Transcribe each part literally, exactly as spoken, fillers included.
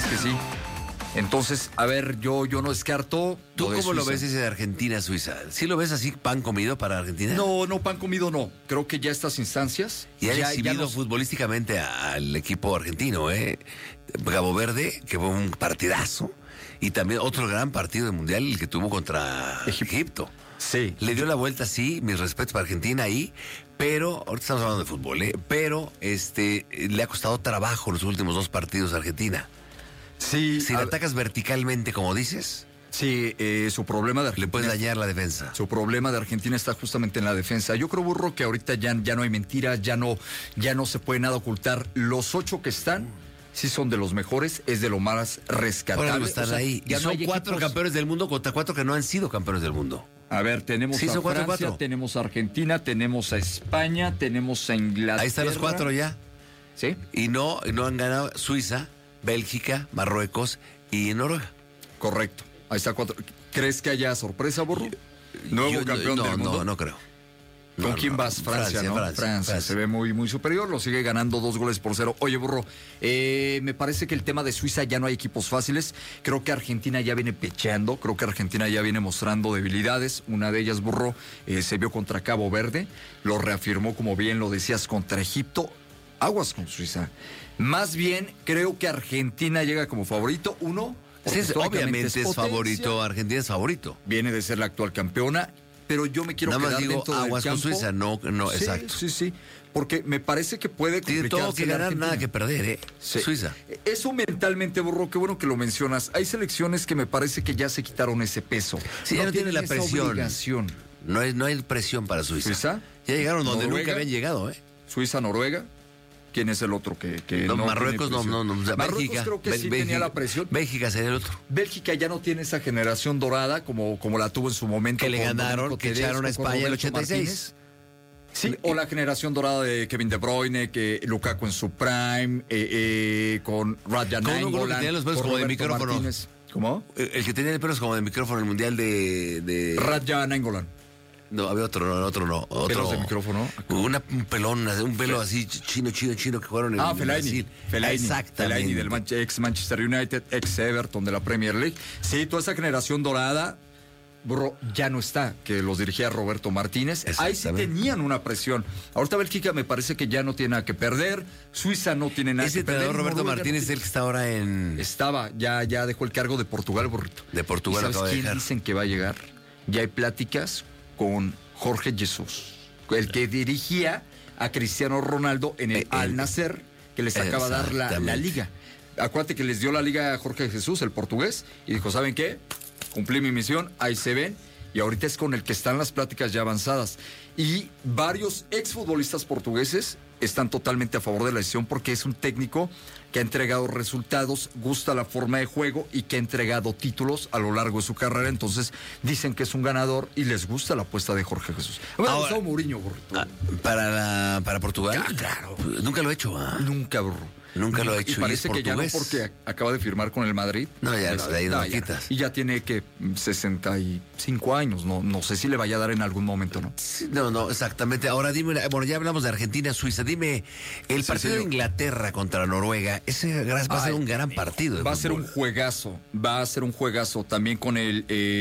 es que sí. Entonces, a ver, yo, yo no descarto. ¿Tú lo cómo lo Suiza. ves ese de Argentina-Suiza? ¿Sí lo ves así, pan comido para Argentina? No, no, pan comido no. Creo que ya estas instancias... Y han ya, exhibido ya nos... futbolísticamente al equipo argentino, ¿eh? Cabo Verde, que fue un partidazo. Y también otro gran partido del Mundial, el que tuvo contra Egipto. Egipto. Sí. Le dio la vuelta, sí, mis respetos para Argentina ahí, pero, ahorita estamos hablando de fútbol, ¿eh? Pero este le ha costado trabajo los últimos dos partidos a Argentina. Sí. Si le atacas verticalmente, como dices, sí, eh, su problema de Argentina... le puedes dañar la defensa. Su problema de Argentina está justamente en la defensa. Yo creo, Burro, que ahorita ya, ya no hay mentiras, ya no, ya no se puede nada ocultar. Los ocho que están... sí son de los mejores, es de lo más rescatable. Ahora no están o sea, ahí. Ya Y no son hay cuatro equipos... campeones del mundo contra cuatro que no han sido campeones del mundo. A ver, tenemos Sí, a son cuatro, Francia, cuatro. tenemos a Argentina, tenemos a España, tenemos a Inglaterra. Ahí están los cuatro ya. ¿Sí? Y no, y no han ganado Suiza, Bélgica, Marruecos y Noruega. Correcto. Ahí está cuatro. ¿Crees que haya sorpresa, Burro? Nuevo Yo- campeón no, del mundo. No, no creo. ¿Con No, quién no, vas? Francia, Francia, ¿no? Francia, Francia, Francia. se ve muy, muy superior, lo sigue ganando dos goles por cero. Oye, Burro, eh, me parece que el tema de Suiza ya no hay equipos fáciles. Creo que Argentina ya viene pecheando, creo que Argentina ya viene mostrando debilidades. Una de ellas, Burro, eh, se vio contra Cabo Verde, lo reafirmó, como bien lo decías, contra Egipto. Aguas con Suiza. Más bien, creo que Argentina llega como favorito. Uno, Sí, es- históricamente obviamente es, potencia, favorito, Argentina es favorito. viene de ser la actual campeona. Pero yo me quiero Nada más quedar digo dentro del aguas con campo. Suiza, no, no, Sí, exacto. Sí, sí, porque me parece que puede Tiene todo complicarse que la ganar, Argentina. nada que perder, ¿eh? Sí. Suiza. Eso mentalmente, Burro, qué bueno que lo mencionas. Hay selecciones que me parece que ya se quitaron ese peso. Sí, ya no tiene la esa presión. obligación. No hay, no hay presión para Suiza. ¿Suiza? Ya llegaron donde Noruega. nunca habían llegado, ¿eh? Suiza, Noruega. ¿Quién es el otro que, que No, no Marruecos tiene no, presión? no, no. o sea, Marruecos Bélgica. creo que Bé- sí Bélgica, tenía la presión. Bélgica sería el otro. Bélgica ya no tiene esa generación dorada como, como la tuvo en su momento. Que le con ganaron, Domenico que echaron a Tedesco, con España en el Roberto ochenta y seis. Martínez. Sí, o la generación dorada de Kevin De Bruyne, que Lukaku en su prime, eh, eh, con Raja Con uno que Nainggolan, tenía los pelos con como de Roberto micrófono. Martínez. ¿Cómo? El, el que tenía el pelo es como de micrófono en el mundial de. de... Raja Nainggolan. No, había otro, no, otro no. Otro. Pelos de micrófono. Una, un pelón, un pelo así chino, chino, chino que jugaron en Ah, en Fellaini. Brasil. Fellaini. Exactamente. Fellaini del Manche- ex Manchester United, ex Everton de la Premier League. Sí, toda esa generación dorada, bro, ya no está, que los dirigía Roberto Martínez. Ahí sí Exactamente. tenían una presión. Ahorita Bélgica me parece que ya no tiene nada que perder. Suiza no tiene nada Ese que perder. entrenador Roberto Noruega Martínez no es el que está ahora en. Estaba, ya, ya dejó el cargo de Portugal, burrito. De Portugal ¿Y sabes acaba de quién dejar. dicen que va a llegar? Ya hay pláticas con Jorge Jesús, el que dirigía a Cristiano Ronaldo en el, Eh, Al el- Nacer, que les acaba de dar la, la Exactamente. liga. Acuérdate que les dio la liga a Jorge Jesús, el portugués, y dijo, ¿saben qué? Cumplí mi misión, ahí se ven. Y ahorita es con el que están las pláticas ya avanzadas. Y varios exfutbolistas portugueses están totalmente a favor de la decisión porque es un técnico que ha entregado resultados, gusta la forma de juego y que ha entregado títulos a lo largo de su carrera. Entonces dicen que es un ganador y les gusta la apuesta de Jorge Jesús. Me ha Ahora- gustado Mourinho, burrito. Ah, para, la, para Portugal. Ah, claro. Nunca lo he hecho, ¿ah? Nunca, burro. Nunca lo ha hecho. Y parece es que ya no portugués. porque acaba de firmar con el Madrid. No, ya no, de ahí no lo ya. quitas. Y ya tiene que sesenta y cinco años. No, no sé si le vaya a dar en algún momento, ¿no? Sí, No, no, exactamente. Ahora dime, bueno, ya hablamos de Argentina, Suiza. Dime, el Sí, partido de señor. Inglaterra contra Noruega, ese va a ser Ay, un gran partido. de Va a ser un fútbol. juegazo, va a ser un juegazo también con el,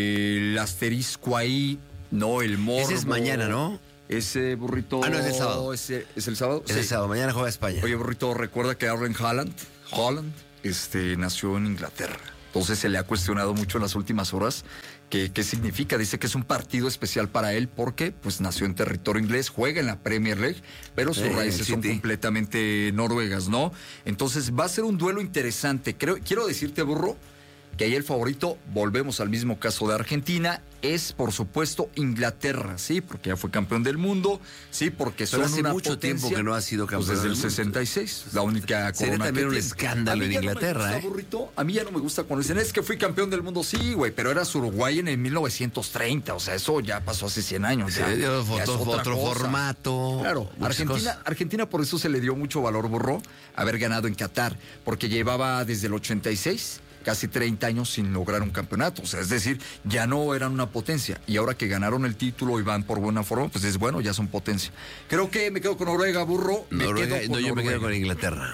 el asterisco ahí, no el morbo. Ese es mañana, ¿no? Ese burrito. Ah, no, es el sábado. Ese, ¿Es el sábado? Es el Sí. sábado, mañana juega España. Oye, burrito, recuerda que Erling Haaland, Haaland este, nació en Inglaterra. Entonces se le ha cuestionado mucho en las últimas horas qué, qué significa. Dice que es un partido especial para él porque pues nació en territorio inglés, juega en la Premier League, pero sus Eh, raíces son City. completamente noruegas, ¿no? Entonces va a ser un duelo interesante. Creo, quiero decirte, burro, que ahí el favorito, volvemos al mismo caso de Argentina, es por supuesto Inglaterra, sí, porque ya fue campeón del mundo, sí, porque son Pero hace una mucho potencia, tiempo que no ha sido campeón pues desde el del mundo. sesenta y seis, la única Sería corona también que un tiene. escándalo A mí en ya no me Inglaterra, gusta, ¿eh? burrito, a mí ya no me gusta cuando dicen, es que fui campeón del mundo, sí, güey, pero eras Uruguay en el mil novecientos treinta, o sea, eso ya pasó hace cien años. Sí, ya, dio ya es foto- otra otro cosa. formato. Claro, muchas Argentina, cosas. Argentina por eso se le dio mucho valor, burro, haber ganado en Qatar, porque llevaba desde el ochenta y seis casi treinta años sin lograr un campeonato. O sea, es decir, ya no eran una potencia. Y ahora que ganaron el título y van por buena forma, pues es bueno, ya son potencia. Creo que me quedo con Noruega, burro. Me Noruega, quedo con no, yo me Noruega. quedo con Inglaterra.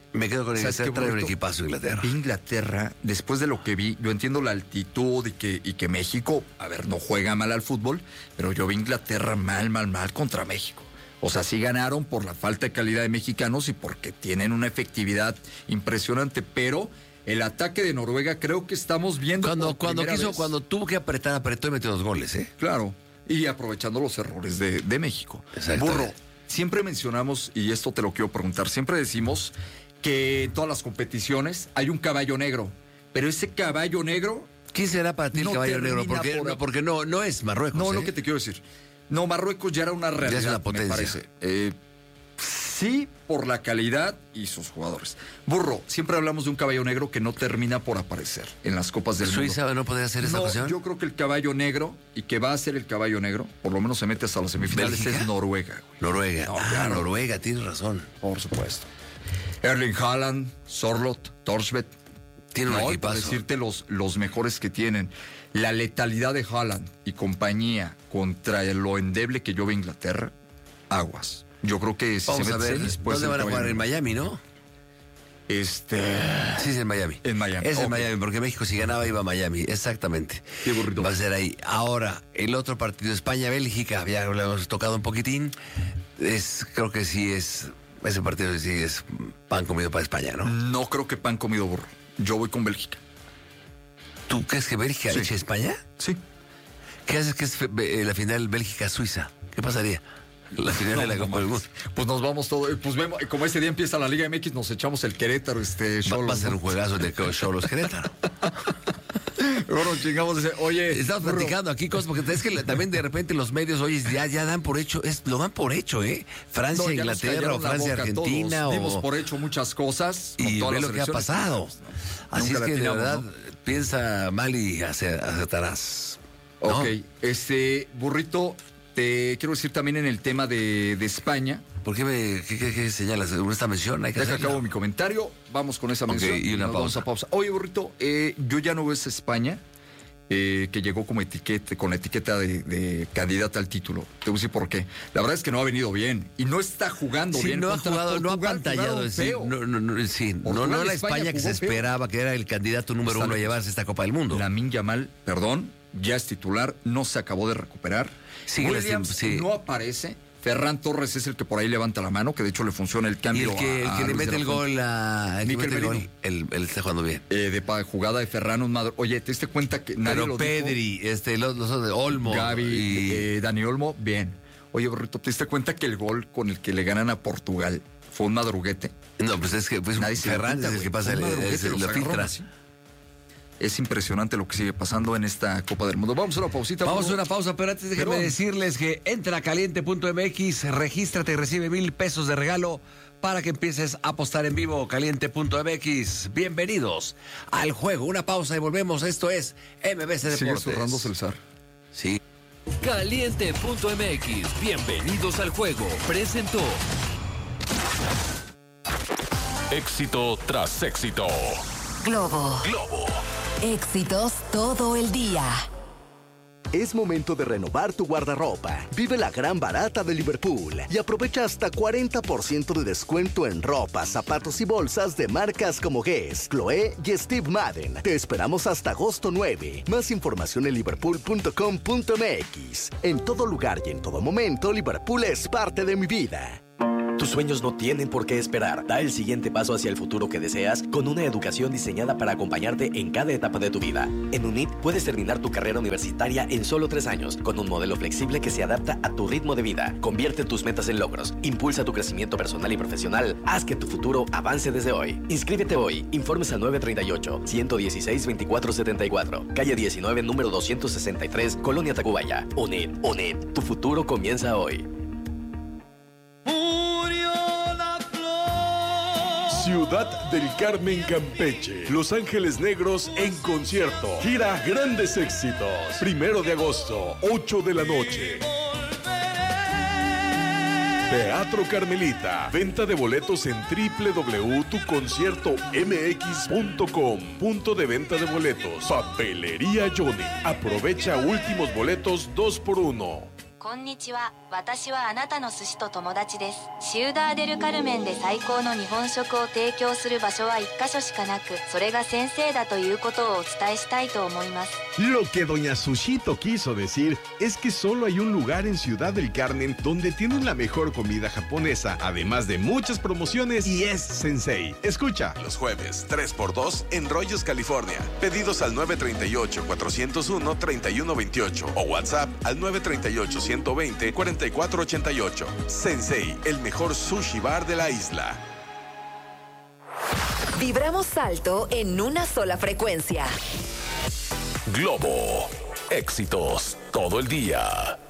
Me quedo con Inglaterra, trae un equipazo Inglaterra. Inglaterra, después de lo que vi, yo entiendo la altitud y que, y que México, a ver, no juega mal al fútbol, pero yo vi Inglaterra mal, mal, mal contra México. O sea, sí ganaron por la falta de calidad de mexicanos y porque tienen una efectividad impresionante, pero el ataque de Noruega creo que estamos viendo Cuando, cuando quiso, vez. cuando tuvo que apretar, apretó y metió dos goles, ¿eh? Claro, y aprovechando los errores de, de México. Burro, siempre mencionamos, y esto te lo quiero preguntar, siempre decimos que en todas las competiciones hay un caballo negro, pero ese caballo negro... ¿Quién será para ti el no caballo negro? Porque, por... no, porque no, no es Marruecos. No, ¿eh? lo que te quiero decir. No, Marruecos ya era una realidad, ya es una potencia. Me parece. Eh, sí, por la calidad y sus jugadores. Burro, siempre hablamos de un caballo negro que no termina por aparecer en las Copas del Mundo. ¿Suiza no podría hacer esa no, ocasión? Yo creo que el caballo negro, y que va a ser el caballo negro, por lo menos se mete hasta las semifinales, ¿Bélgica? Es Noruega. Güey. Noruega. No, ah, claro. Noruega, tienes razón. Por supuesto. Erling Haaland, Sorloth, Thorstvedt. Tiene un no, equipazo. Para decirte los, los mejores que tienen. La letalidad de Haaland y compañía contra lo endeble que yo veo Inglaterra, aguas. Yo creo que si Vamos se a ver, después ¿dónde van a jugar? En Miami, ¿no? Este... Sí, es en Miami. En Miami. Es okay. en Miami, porque México si ganaba iba a Miami, exactamente. Qué burrito. Va a ser ahí. Ahora, el otro partido, España-Bélgica, ya lo hemos tocado un poquitín. Es, creo que sí es, ese partido sí es pan comido para España, ¿no? No creo que pan comido, burro. Yo voy con Bélgica. ¿Tú crees que Bélgica sí. eche a España? Sí. ¿Qué haces que es la final Bélgica-Suiza? ¿Qué pasaría? La final no, de la Copa del Mundo. Pues nos vamos todos. Pues vemos, como este día empieza la Liga M X, nos echamos el Querétaro, este Xolos. Va, va a ser un juegazo de Xolos Querétaro. Bueno, chingamos ese. Oye. Estamos burro. platicando aquí, cosas, porque es que también de repente los medios, oye, ya, ya dan por hecho, es, lo dan por hecho, ¿eh? Francia, no, Inglaterra, o Francia, Argentina. Todos. O... Dimos por hecho muchas cosas. Y ve lo que ha pasado. No, Así es que de verdad, ¿no? Piensa mal y acertarás. ¿No? Ok, este, burrito, te quiero decir también en el tema de, de España. ¿Por qué, me, qué, qué, qué señalas? ¿Esta mención? Hay que Deja acabo mi comentario, vamos con esa mención. Okay, y una pausa. pausa. Oye, burrito, eh, yo ya no veo esa España eh, que llegó como etiqueta, con la etiqueta de, de candidata al título. Te voy a decir por qué. La verdad es que no ha venido bien y no está jugando sí, bien. No ha jugado, no ha pantallado. Sí, no, no, no, sí, no, no la España, España que se feo. esperaba, que era el candidato número Está uno a llevarse esta Copa del Mundo. Lamine Yamal, perdón, ya es titular, no se acabó de recuperar. Sí, Williams sí. no aparece. Ferran Torres es el que por ahí levanta la mano, que de hecho le funciona el cambio. Y el que, a, el que a le mete el gol a Mikel el gol, él, él está jugando bien. Eh, de pa, jugada de Ferran, un madre. Oye, ¿te diste cuenta que nadie Pero lo Pedri, dijo? este, los, los de Olmo. Gaby, y... eh, Dani Olmo, bien. Oye, Borrito, ¿te diste cuenta que el gol con el que le ganan a Portugal fue un madruguete? No, pues es que pues, Ferran es el que pasa, el, el, el, lo filtra. Así. Es impresionante lo que sigue pasando en esta Copa del Mundo. Vamos a una pausita. Vamos a una pausa, pero antes déjenme pero... decirles que entra a caliente punto m x, regístrate y recibe mil pesos de regalo para que empieces a apostar en vivo. caliente punto m x. Bienvenidos al juego. Una pausa y volvemos. Esto es M B C Deportes. Sigue zurrando Celsar. Sí. caliente punto m x. Bienvenidos al juego. Presentó. Éxito tras éxito. Globo. Globo. Éxitos todo el día. Es momento de renovar tu guardarropa. Vive la gran barata de Liverpool y aprovecha hasta cuarenta por ciento de descuento en ropa, zapatos y bolsas de marcas como Guess, Chloé y Steve Madden. Te esperamos hasta agosto nueve. Más información en liverpool punto com punto m x. En todo lugar y en todo momento, Liverpool es parte de mi vida. Tus sueños no tienen por qué esperar. Da el siguiente paso hacia el futuro que deseas con una educación diseñada para acompañarte en cada etapa de tu vida. En UNIT puedes terminar tu carrera universitaria en solo tres años, con un modelo flexible que se adapta a tu ritmo de vida. Convierte tus metas en logros, impulsa tu crecimiento personal y profesional, haz que tu futuro avance desde hoy. Inscríbete hoy. Informes al nueve tres ocho, uno uno seis, veinticuatro setenta y cuatro. Calle diecinueve, número doscientos sesenta y tres, Colonia Tacubaya. UNIT, UNIT, tu futuro comienza hoy. Ciudad del Carmen, Campeche. Los Ángeles Negros en concierto. Gira Grandes Éxitos. Primero de agosto, ocho de la noche. Teatro Carmelita. Venta de boletos en doble u doble u doble u punto tu concierto m x punto com. Punto de venta de boletos. Papelería Johnny. Aprovecha últimos boletos dos por uno. こんにちは。私はあなたの寿司と友達です。シウダーデルカルメンで最高の日本食を提供する場所は一箇所しかなく、それが先生だということをお伝えしたいと思います。 Lo que doña Sushito quiso decir es que solo hay un lugar en Ciudad del Carmen donde tienen la mejor comida japonesa, además de muchas promociones, y es Sensei. Escucha. Los jueves, tres por dos en Rollos, California. Pedidos al nueve tres ocho, cuatro cero uno, tres uno dos ocho o WhatsApp al nueve tres ocho, uno dos cero, cuatro cuatro ocho ocho. Sensei, el mejor sushi bar de la isla. Vibramos alto en una sola frecuencia. Globo. Éxitos todo el día.